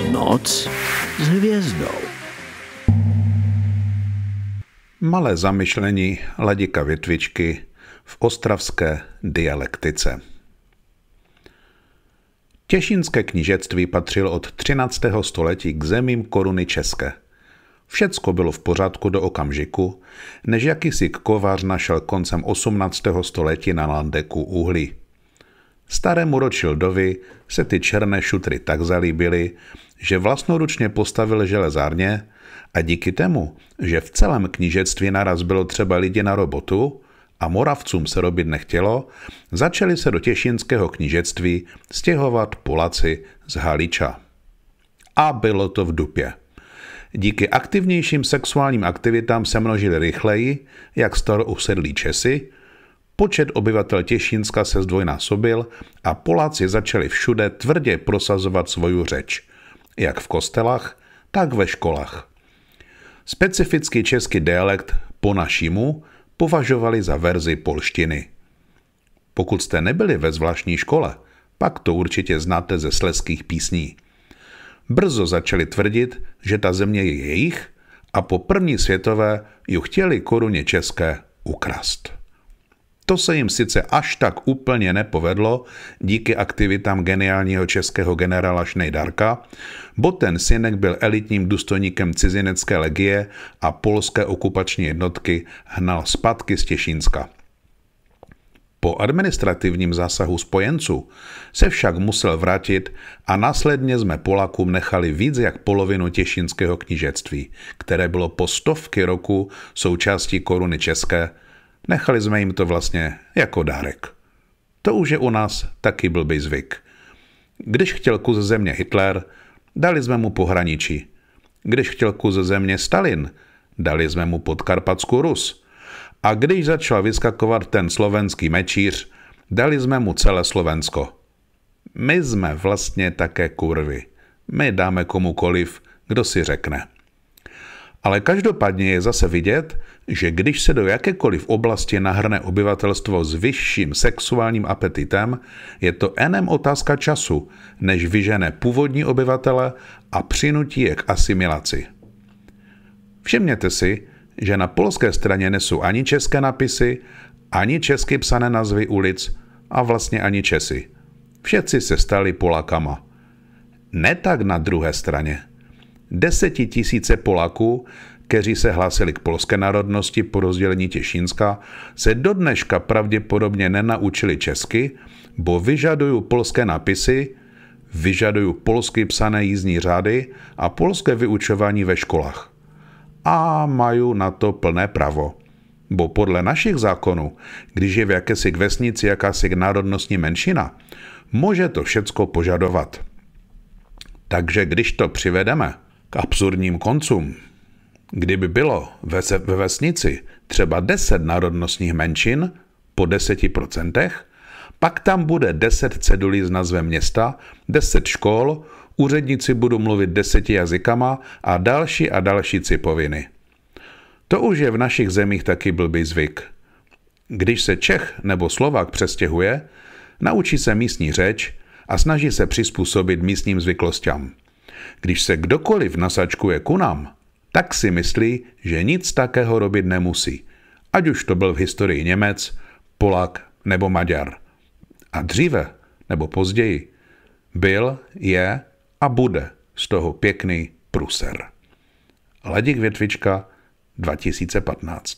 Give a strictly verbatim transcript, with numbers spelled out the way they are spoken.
Noc s hvězdou. Malé zamyšlení Ladika Větvičky v ostravské dialektice. Těšínské knížectví patřilo od třináctého století k zemím koruny české. Všecko bylo v pořádku do okamžiku, než jakýsi kovář našel koncem osmnáctého století na Landeku uhlí. Starému Rothschildovi se ty černé šutry tak zalíbily, že vlastnoručně postavil železárně a díky tomu, že v celém knížectví naraz bylo třeba lidi na robotu a Moravcům se robit nechtělo, začali se do těšínského knížectví stěhovat Poláci z Haliča. A bylo to v dupě. Díky aktivnějším sexuálním aktivitám se množili rychleji, jak starousedlí Česi, počet obyvatel Těšínska se zdvojnásobil a Poláci začali všude tvrdě prosazovat svoju řeč, jak v kostelách, tak ve školách. Specifický český dialekt po našimu považovali za verzi polštiny. Pokud jste nebyli ve zvláštní škole, pak to určitě znáte ze slezských písní. Brzo začali tvrdit, že ta země je jejich a po první světové ju chtěli koruně české ukrast. To se jim sice až tak úplně nepovedlo díky aktivitám geniálního českého generála Šnejdárka, bo ten synek byl elitním důstojníkem cizinecké legie a polské okupační jednotky hnal zpátky z Těšínska. Po administrativním zásahu spojenců se však musel vrátit a následně jsme Polákům nechali víc jak polovinu těšínského knížectví, které bylo po stovky roku součástí koruny české. Nechali jsme jim to vlastně jako dárek. To už je u nás taky blbý zvyk. Když chtěl kus země Hitler, dali jsme mu pohraničí. Když chtěl kus země Stalin, dali jsme mu Podkarpatskou Rus. A když začal vyskakovat ten slovenský mečíř, dali jsme mu celé Slovensko. My jsme vlastně také kurvy. My dáme komukoliv, kdo si řekne. Ale každopádně je zase vidět, že když se do jakékoliv oblasti nahrne obyvatelstvo s vyšším sexuálním apetitem, je to enem otázka času, než vyžene původní obyvatele a přinutí je k asimilaci. Všimněte si, že na polské straně nesou ani české napisy, ani česky psané názvy ulic a vlastně ani Česi. Všetci se stali Polakama. Ne tak na druhé straně. Desetitisíce Poláků, kteří se hlásili k polské národnosti po rozdělení Těšínska, se do dneška pravděpodobně nenaučili česky, bo vyžadují polské napisy, vyžadují polsky psané jízdní řády a polské vyučování ve školách. A mají na to plné právo. Bo podle našich zákonů, když je v jakési vesnici jakási národnostní menšina, může to všecko požadovat. Takže když to přivedeme k absurdním koncům, kdyby bylo ve, ve vesnici třeba deset národnostních menšin po deseti procentech, pak tam bude deset cedulí s názvem města, deset škol, úředníci budou mluvit deseti jazykama a další a další cipoviny. To už je v našich zemích taky blbý zvyk. Když se Čech nebo Slovák přestěhuje, naučí se místní řeč a snaží se přizpůsobit místním zvyklostem. Když se kdokoliv nasačkuje ku nám, tak si myslí, že nic takého robit nemusí. Ať už to byl v historii Němec, Polák nebo Maďar. A dříve nebo později byl, je a bude z toho pěkný pruser. Ladik Větvička dva tisíce patnáct.